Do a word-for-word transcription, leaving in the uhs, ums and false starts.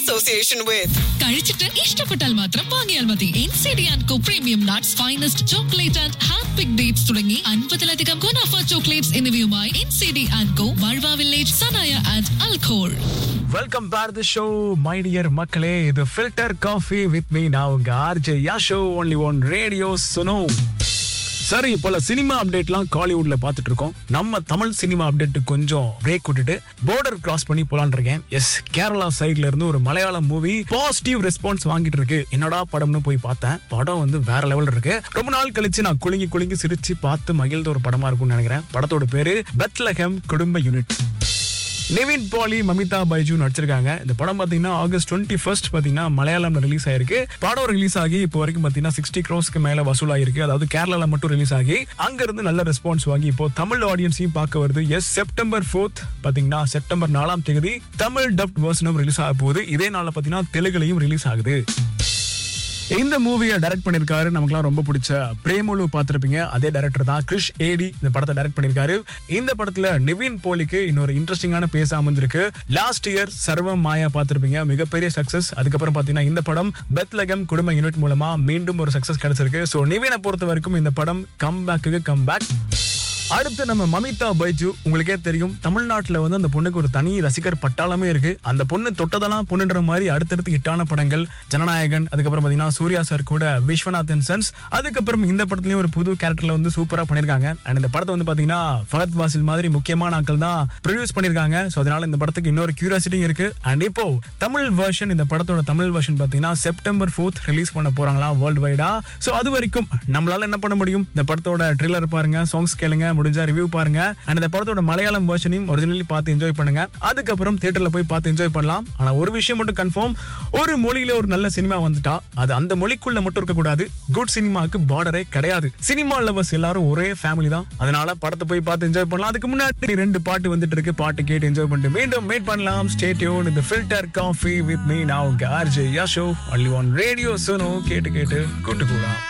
association with. കഴിച്ചിട്ട് ഇഷ്ടപ്പെട്ടാൽ മാത്രം വാങ്ങിയാൽ മതി. N C D and co premium nuts, finest chocolate and hand pick dates തുടങ്ങി അൻപതിലധികം ഗുണാഫ ചോക്ലേറ്റ്സ് എന്നിവയുമായി N C D and co, വാഴ്വ village, Sanaya and അൽഖോൾ. Welcome back the show my dear மக்களே. இது ஃபில்டர் காஃபி வித் மீ. நான் உங்க RJ Yasho, only one radio சுனோ. சரி, போல cinema அப்டேட்லாம் காலிவுட்ல பார்த்துட்டு இருக்கோம். நம்ம தமிழ் சினிமா அப்டேட் கொஞ்சம் பிரேக் விட்டுட்டு பார்டர் கிராஸ் பண்ணி போலான் இருக்கேன். எஸ், கேரளா சைட்ல இருந்து ஒரு மலையாளம் மூவி பாசிட்டிவ் ரெஸ்பான்ஸ் வாங்கிட்டு இருக்கு. என்னடா படம்னு போய் பார்த்தேன். படம் வந்து வேற லெவல் இருக்கு. ரொம்ப நாள் கழிச்சு நான் குலுங்கி குலுங்கி சிரிச்சு பார்த்து மகிழ்ந்த ஒரு படமா இருக்கும்னு நினைக்கிறேன். படத்தோட பேரு பெத்லஹெம் குடும்ப யூனிட். நிவின் பாலி, மமிதா பைஜு நடிச்சிருக்காங்க. இந்த படம் பாத்தீங்கன்னா ஆகஸ்ட் டுவெண்ட்டி ஃபர்ஸ்ட் பாத்தீங்கன்னா மலையாளம்ல ரிலீஸ் ஆயிருக்கு. படம் ரிலீஸ் ஆகி இப்போ வரைக்கும் பாத்தீங்கன்னா சிக்ஸ்டி க்ரோஸ்க்கு மேல வசூல் ஆயிருக்கு. அதாவது கேரளால மட்டும் ரிலீஸ் ஆகி அங்க இருந்து நல்ல ரெஸ்பான்ஸ் வாங்கி இப்போ தமிழ் ஆடியன்ஸையும் பார்க்க வருது. எஸ், செப்டம்பர் ஃபோர்த் பாத்தீங்கன்னா செப்டம்பர் நாலாம் தேதி தமிழ் டப்ட் வெர்ஷனும் ரிலீஸ் ஆக போகுது. இதே நாள்ல பாத்தீங்கன்னா தெலுங்குலையும் ரிலீஸ் ஆகுது. இந்த மூவியை டைரக்ட் பண்ணிருக்காரு நமக்குலாம் ரொம்ப பிடிச்ச பிரேமலு பார்த்திருப்பீங்க. அதே டைரக்டர் தான் கிரிஷ் ஏடி இந்த படத்தை டைரக்ட் பண்ணிருக்காரு. இந்த படத்துல நிவின் போலிக்கு இன்னொரு இன்ட்ரெஸ்டிங்கான பேச அமைஞ்சிருக்கு. லாஸ்ட் இயர் சர்வம் மாயா பார்த்திருப்பீங்க, மிகப்பெரிய சக்சஸ். அதுக்கப்புறம் பாத்தீங்கன்னா இந்த படம் பெத்லஹெம் குடும்ப யூனிட் மூலமா மீண்டும் ஒரு சக்சஸ் கிடைச்சிருக்கு. சோ நிவினை பொறுத்த வரைக்கும் இந்த படம் கம் பேக்கு கம் பேக். அடுத்து நம்ம மமிதா பைஜு, உங்களுக்கே தெரியும் தமிழ்நாட்டுல வந்து அந்த பொண்ணுக்கு ஒரு தனி ரசிகர் பட்டாளமே இருக்கு. அந்த பொண்ணு தொட்டதெல்லாம் பொண்ணுன்ற மாதிரி அடுத்தடுத்து ஹிட்டான படங்கள் ஜனநாயகன், அதுக்கப்புறம் பாத்தீங்கன்னா சூர்யா சார் கூட விஸ்வநாதன் சன்ஸ், அதுக்கப்புறம் இந்த படத்துலயும் ஒரு புது கேரக்டர்ல வந்து சூப்பரா பண்ணிருக்காங்க. அண்ட் இந்த படத்தை வந்து பாத்தீங்கன்னா ஃபஹத் வாசில் மாதிரி முக்கியமான ஆட்கள் தான் ப்ரொடியூஸ் பண்ணிருக்காங்க. சோ அதனால இந்த படத்துக்கு இன்னொரு கியூரியாசிட்டி இருக்கு. அண்ட் இப்போ தமிழ் வெர்ஷன், இந்த படத்தோட தமிழ் வெர்ஷன் பாத்தீங்கன்னா செப்டம்பர் ஃபோர்த் ரிலீஸ் பண்ண போறாங்களா வேர்ல்டு வைடா. சோ அது வரைக்கும் நம்மளால என்ன பண்ண முடியும், இந்த படத்தோட ட்ரெய்லர் பாருங்க, சாங்ஸ் கேளுங்க, முடிஞ்சா ரிவ்யூ பாருங்க. அண்ட் இந்த படத்தோட மலையாளம் வெர்ஷனையும் ஒரிஜினலி பார்த்து என்ஜாய் பண்ணுங்க. அதுக்கப்புறம் தியேட்டர்ல போய் பார்த்து என்ஜாய் பண்ணலாம். ஆனா ஒரு விஷயம் மட்டும் கன்ஃபார்ம், ஒரு மொழியில ஒரு நல்ல சினிமா வந்துட்டா அது அந்த மொழிக்குள்ள மட்டும் இருக்க கூடாது. குட் சினிமாக்கு பார்டரே கிடையாது. சினிமா லவர்ஸ் எல்லாரும் ஒரே ஃபேமிலி தான். அதனால படத்தை போய் பார்த்து என்ஜாய் பண்ணலாம். அதுக்கு முன்னாடி ரெண்டு பாட்டு வந்துட்டு இருக்கு. பாட்டு கேட்டு என்ஜாய் பண்ணிட்டு மீண்டும் மீட் பண்ணலாம். ஸ்டே டியூன் இந்த ஃபில்டர் காஃபி வித் மீ. நான் உங்க RJ Yasho, only one radio சுனோ. கேட்டு கேட்டு கூட்டு கூடா.